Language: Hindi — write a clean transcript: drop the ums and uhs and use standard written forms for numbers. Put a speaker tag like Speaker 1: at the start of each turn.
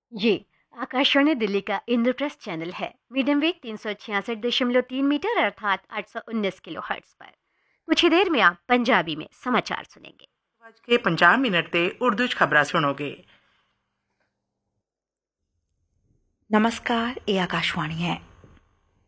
Speaker 1: ये आकाशवाणी दिल्ली का इंद्रप्रस्थ चैनल है। मीडियम वेव 366.3 मीटर अर्थात 819 किलो हर्ट्ज पर। कुछ ही देर में आप पंजाबी में समाचार सुनेंगे।
Speaker 2: आज के 50 मिनट ते उर्दू च खबरां सुनोगे।
Speaker 3: नमस्कार, ये आकाशवाणी है।